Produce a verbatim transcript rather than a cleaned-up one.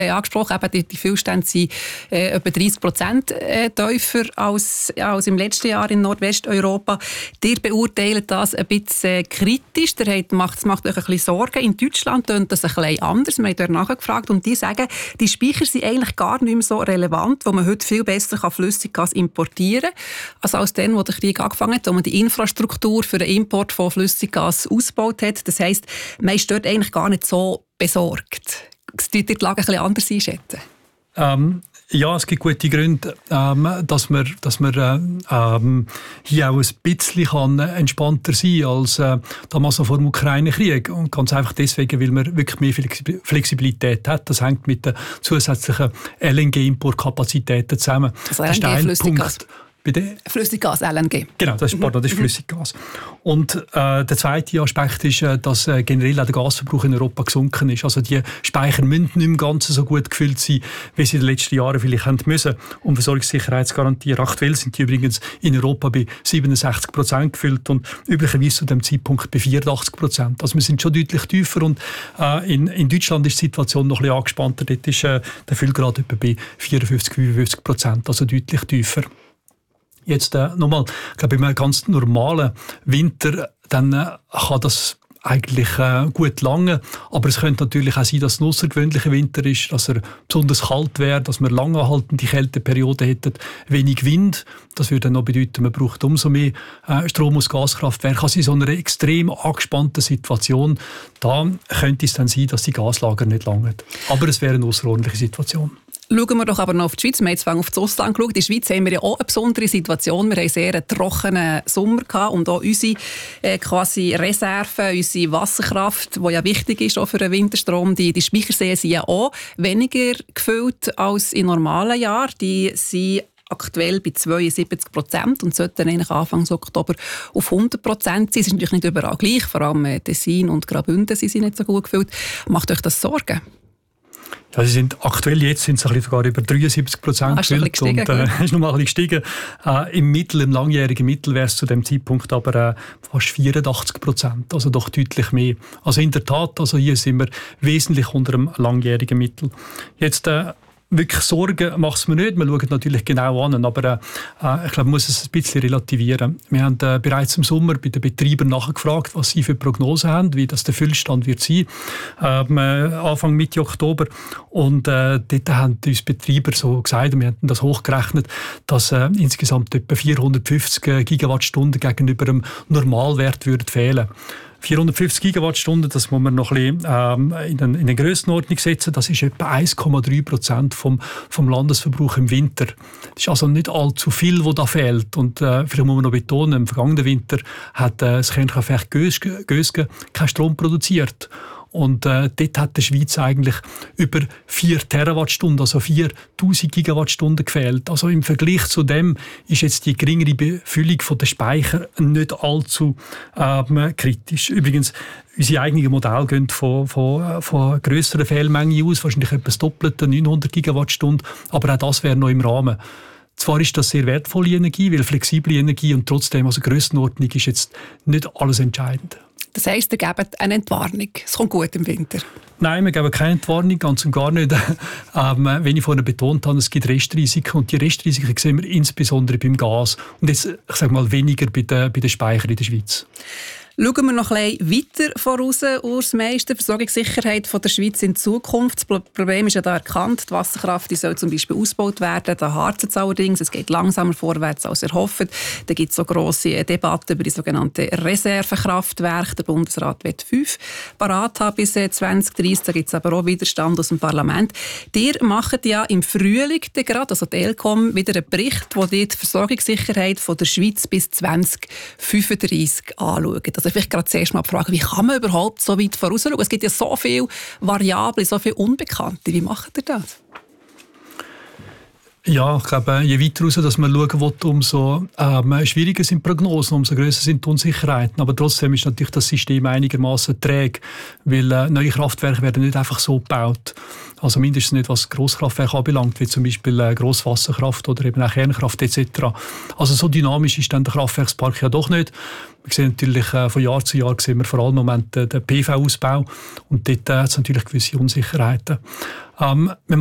angesprochen, eben die, die Füllstände sind äh, etwa dreißig Prozent äh, tiefer als, als im letzten Jahr in Nordwesteuropa. Ihr beurteilt das ein bisschen kritisch. Der hat, macht, es macht euch ein bisschen Sorgen. In Deutschland tönt das ein bisschen anders. Wir haben dort nachgefragt und die sagen, die Speicher sind eigentlich gar nicht mehr so relevant, wo man heute viel besser Flüssiggas importieren kann, als, als dann, wo der Krieg angefangen hat, wo man die Infrastruktur für den Import von Flüssiggas ausgebaut hat. Das heisst, man ist dort eigentlich gar nicht so besorgt. Die Lage ein bisschen anders einschätzen? Ähm, ja, es gibt gute Gründe, ähm, dass man, dass man äh, ähm, hier auch ein bisschen kann entspannter sein kann als äh, damals noch vor dem Ukraine-Krieg. Und ganz einfach deswegen, weil man wirklich mehr Flexibilität hat. Das hängt mit den zusätzlichen L N G-Importkapazitäten zusammen. Also L N G-Flüssiggas? Bitte? Flüssiggas, L N G. Genau, das ist, pardon, das ist Flüssiggas. Und äh, der zweite Aspekt ist, äh, dass äh, generell auch der Gasverbrauch in Europa gesunken ist. Also die Speicher müssen nicht im Ganzen so gut gefüllt sein, wie sie in den letzten Jahren vielleicht haben müssen, um Versorgungssicherheit zu garantieren. Aktuell sind die übrigens in Europa bei siebenundsechzig Prozent gefüllt und üblicherweise zu dem Zeitpunkt bei vierundachtzig Prozent. Also wir sind schon deutlich tiefer und äh, in, in Deutschland ist die Situation noch ein bisschen angespannter. Dort ist äh, der Füllgrad etwa bei vierundfünfzig bis fünfzig Prozent, also deutlich tiefer. Jetzt äh, nochmal, ich glaube, in einem ganz normalen Winter, dann äh, kann das eigentlich äh, gut lange, aber es könnte natürlich auch sein, dass es ein außergewöhnlicher Winter ist, dass er besonders kalt wäre, dass wir lange anhaltende Kälteperioden hätten, wenig Wind. Das würde dann noch bedeuten, man braucht umso mehr äh, Strom aus Gaskraftwerken. Also in so einer extrem angespannten Situation, da könnte es dann sein, dass die Gaslager nicht langen. Aber es wäre eine außerordentliche Situation. Schauen wir doch aber noch auf die Schweiz. Wir haben jetzt auf das Ausland geschaut. In der Schweiz haben wir ja auch eine besondere Situation. Wir hatten einen sehr trockenen Sommer gehabt und auch unsere äh, quasi Reserven, unsere Wasserkraft, die ja wichtig ist auch für den Winterstrom. Die, die Speicherseen sind ja auch weniger gefüllt als in normalen Jahren. Die sind aktuell bei zweiundsiebzig Prozent und sollten eigentlich Anfang Oktober auf hundert Prozent sein. Es ist natürlich nicht überall gleich. Vor allem Tessin und Graubünden sind nicht so gut gefüllt. Macht euch das Sorgen? Ja, sie sind aktuell jetzt sind sie sogar über dreiundsiebzig Prozent gefüllt und äh, ist noch mal ein bisschen gestiegen. Äh, Im Mittel, im langjährigen Mittel wäre es zu dem Zeitpunkt aber äh, fast vierundachtzig Prozent, also doch deutlich mehr. Also in der Tat, also hier sind wir wesentlich unter dem langjährigen Mittel. Jetzt äh, wirklich Sorgen macht es mir nicht. Wir schauen natürlich genau an, aber äh, ich glaube, man muss es ein bisschen relativieren. Wir haben äh, bereits im Sommer bei den Betreibern nachgefragt, was sie für Prognosen haben, wie das der Füllstand wird sein, ähm, äh, Anfang Mitte Oktober. Und äh, dort haben uns Betreiber so gesagt, wir haben das hochgerechnet, dass äh, insgesamt etwa vierhundertfünfzig Gigawattstunden gegenüber dem Normalwert würden fehlen. vierhundertfünfzig Gigawattstunden, das muss man noch ein bisschen ähm, in eine, in eine Grössenordnung setzen. Das ist etwa eins Komma drei Prozent vom, vom Landesverbrauch im Winter. Das ist also nicht allzu viel, was da fehlt. Und äh, vielleicht muss man noch betonen, im vergangenen Winter hat äh, das Kernkraftwerk Gösgen, Gösgen keinen Strom produziert. Und äh, dort hat die Schweiz eigentlich über vier Terawattstunden, also viertausend Gigawattstunden gefehlt. Also im Vergleich zu dem ist jetzt die geringere Befüllung der Speicher nicht allzu ähm, kritisch. Übrigens, unsere eigenen Modelle gehen von, von, von grösseren Fehlmengen aus, wahrscheinlich etwa das Doppelte, neunhundert Gigawattstunden, aber auch das wäre noch im Rahmen. Zwar ist das sehr wertvolle Energie, weil flexible Energie und trotzdem, also Grössenordnung ist jetzt nicht alles entscheidend. Das heisst, ihr gebt eine Entwarnung. Es kommt gut im Winter. Nein, wir geben keine Entwarnung, ganz und gar nicht. ähm, wenn ich vorhin betont habe, es gibt Restrisiken und die Restrisiken sehen wir insbesondere beim Gas und jetzt, ich sage mal, weniger bei den, bei den Speichern in der Schweiz. Schauen wir noch ein bisschen weiter voraus, Urs Meister, Versorgungssicherheit von der Schweiz in Zukunft. Das Problem ist ja da erkannt. Die Wasserkraft die soll zum Beispiel ausgebaut werden. Da harzt es allerdings. Es geht langsamer vorwärts als erhofft. Da gibt es so grosse Debatten über die sogenannten Reservekraftwerke. Der Bundesrat wird fünf parat haben bis zwanzig dreißig. Da gibt es aber auch Widerstand aus dem Parlament. Ihr macht ja im Frühling gerade, also die ElCom, wieder einen Bericht, wo die Versorgungssicherheit von der Schweiz bis zwanzig fünfunddreißig anschaut. Also vielleicht gerade zuerst mal die Frage, wie kann man überhaupt so weit vorausschauen? Es gibt ja so viele Variablen, so viele Unbekannte. Wie macht ihr das? Ja, ich glaube, je weiter raus, dass man schauen will, umso ähm, schwieriger sind Prognosen, umso grösser sind die Unsicherheiten. Aber trotzdem ist natürlich das System einigermaßen träge, weil äh, neue Kraftwerke werden nicht einfach so gebaut. Also mindestens nicht, was Grosskraftwerke anbelangt, wie zum Beispiel äh, Grosswasserkraft oder eben auch Kernkraft et cetera. Also so dynamisch ist dann der Kraftwerkspark ja doch nicht. Wir sehen natürlich, äh, von Jahr zu Jahr sehen wir vor allem im Moment äh, den P V-Ausbau und dort äh, hat es natürlich gewisse Unsicherheiten. Ähm,